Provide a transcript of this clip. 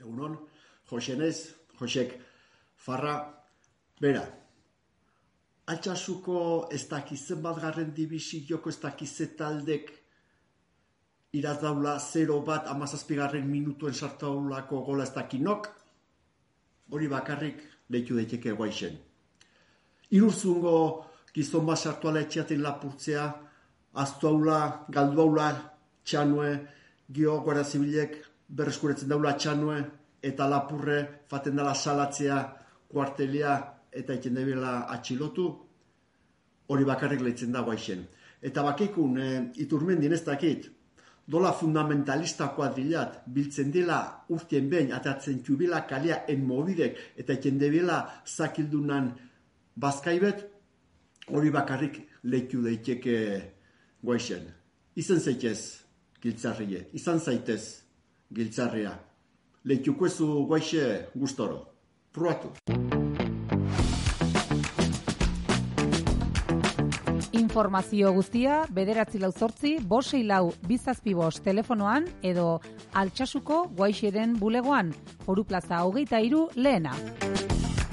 Egunon, Josek, farra, bera. Altsasuko ez dakizen batgarren dibisioko ez dakize taldek irazdaula 0-1 17. minutuen sartaulako gola ez dakinok, hori bakarrik lehitu daiteke guaixen. Irurzungo gizon bat sartuala etxeaten lapurtzea, aztuaula, galduaula, txanue, gio guarda zibilek berreskuretzen daula txanue, eta lapurre faten dela salatzea, kuartelia eta egiten debela atxilotu, hori bakarrik lehitzen da guaixen. Eta bakikun, Iturmendin ez dakit, dola fundamentalista kuadrilat, biltzen dela urtien behin, atatzen txubila kalia enmobidek, eta egiten debela zakildunan bazkaibet, hori bakarrik lehitu daiteke guaixen. Izan zaitez giltzarrie, izan zaitez giltzarria. Lehituko ezu guaixe gustoro. Pruatu. Informazio guztia 948-564-275 telefonoan edo Altsasuko Guaixeren bulegoan, Foru Plaza 23 lehena.